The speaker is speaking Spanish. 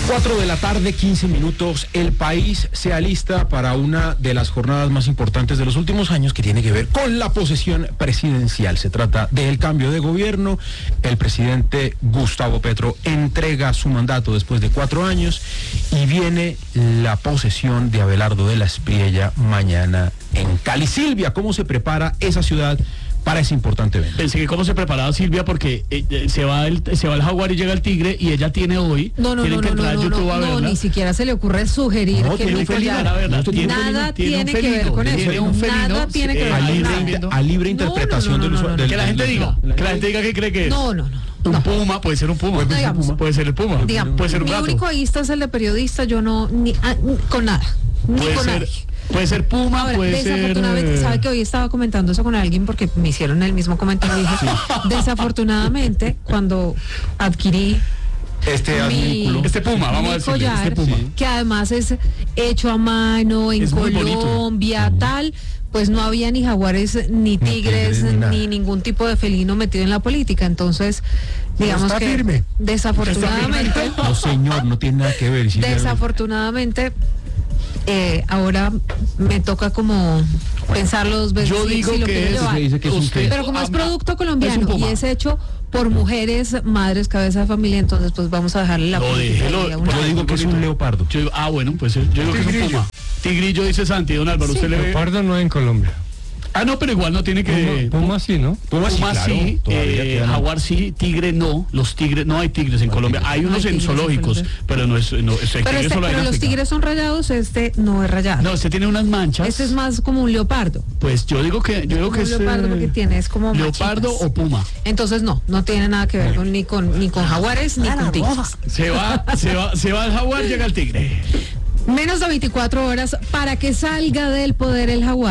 4:15 p.m. El país se alista para una de las jornadas más importantes de los últimos años que tiene que ver con la posesión presidencial. Se trata del cambio de gobierno. El presidente Gustavo Petro entrega su mandato después de 4 años y viene la posesión de Abelardo de la Espriella mañana en Cali. Silvia, ¿cómo se prepara esa ciudad para ese importante evento? Pensé que cómo se preparaba Silvia, porque se va el Jaguar y llega el Tigre, y ella tiene hoy. No, ni siquiera se le ocurre sugerir que tiene un felino, la verdad. Nada tiene que ver con eso. Nada tiene que ver con eso. A libre interpretación del usuario. Que la gente diga, que cree que es. No. Un puma, puede ser un puma. Puede ser el puma. Digamos, puede ser un gato. Mi único ahista es el de periodista, yo no, con nada. Ni con nadie. Puede ser puma, ahora, puede desafortunadamente, ser... sabe que hoy estaba comentando eso con alguien porque me hicieron el mismo comentario. Dije, desafortunadamente, cuando adquirí este puma, vamos a decir, collar, este puma, que además es hecho a mano en Colombia, tal, pues no había ni jaguares, ni tigres, ni ningún tipo de felino metido en la política. Entonces, digamos que firme. Desafortunadamente, no señor, no tiene nada que ver. Desafortunadamente, ahora me toca como pensarlo 2 veces. Yo digo pero como es producto colombiano y es hecho por mujeres, madres, cabeza de familia, entonces pues vamos a dejarle la yo digo que es un leopardo. Bueno, pues yo digo que es un puma. Tigrillo, dice Santi. Don Álvaro, ¿usted le ve? Leopardo no hay en Colombia. No, pero igual no tiene que... Puma sí, ¿no? Puma sí, jaguar sí, tigre no. Los tigres, no hay tigres en Colombia. Hay unos en zoológicos, pero no es... pero los tigres son rayados, este no es rayado. No, este tiene unas manchas. Este es más como un leopardo. Pues yo digo que es... leopardo porque tiene, es como leopardo machitas. O puma. Entonces no tiene nada que ver ni con jaguares ni con tigres. Se va el jaguar, llega el tigre. Menos de 24 horas para que salga del poder el jaguar.